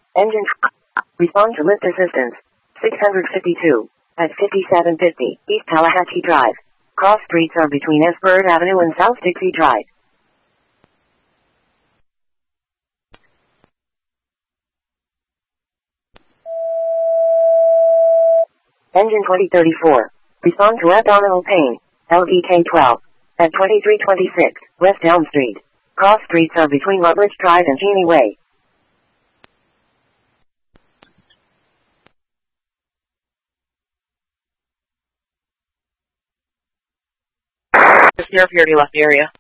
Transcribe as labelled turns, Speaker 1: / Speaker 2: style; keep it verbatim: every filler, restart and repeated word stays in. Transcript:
Speaker 1: Engine. Respond to lift assistance. six hundred fifty-two. At fifty-seven fifty, East Tallahatchie Drive. Cross streets are between S. Bird Avenue and South Dixie Drive. Engine twenty thirty-four. Respond to abdominal pain. L D K twelve. At twenty-three twenty-six, West Elm Street. Cross streets are between Rutledge Drive and Cheney Way.
Speaker 2: Sheriff here in the left area.